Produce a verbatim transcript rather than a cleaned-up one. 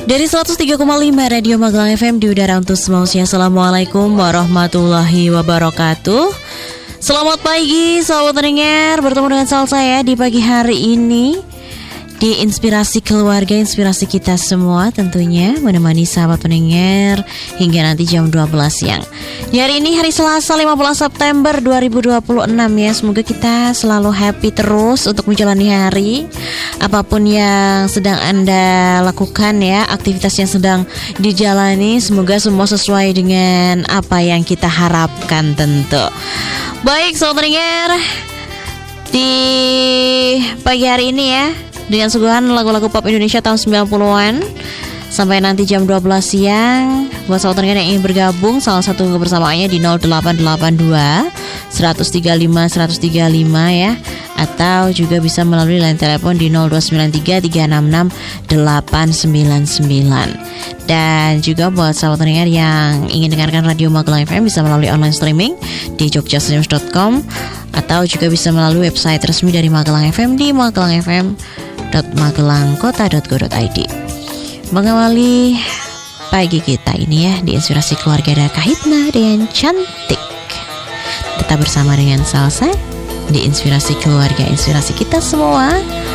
Dari seratus tiga koma lima Radio Magelang F M di udara untuk semuanya. Assalamualaikum warahmatullahi wabarakatuh. Selamat pagi sahabat pendengar, bertemu dengan Salsa ya di pagi hari ini di Inspirasi Keluarga, inspirasi kita semua tentunya menemani sahabat pendengar hingga nanti jam dua belas siang. Di hari ini hari Selasa lima belas September dua ribu dua puluh enam ya. Semoga kita selalu happy terus untuk menjalani hari. Apapun yang sedang Anda lakukan ya, aktivitas yang sedang dijalani, semoga semua sesuai dengan apa yang kita harapkan tentu. Baik sahabat pendengar, di pagi hari ini ya, dengan suguhan lagu-lagu pop Indonesia tahun sembilan puluhan sampai nanti jam dua belas siang. Buat sahabat pendengar yang ingin bergabung, salah satu kebersamaannya di nol delapan delapan dua seratus tiga puluh lima seratus tiga puluh lima ya, atau juga bisa melalui line telepon di nol dua sembilan tiga tiga enam enam delapan sembilan sembilan. Dan juga buat sahabat pendengar yang ingin dengarkan Radio Magelang F M bisa melalui online streaming di jogja streams dot com, atau juga bisa melalui website resmi dari Magelang F M di magelang f m dot magelangkota dot go dot i d. Mengawali pagi kita ini ya di Inspirasi Keluarga ada Kahitna dengan Cantik. Tetap bersama dengan Salsa di Inspirasi Keluarga, inspirasi kita semua.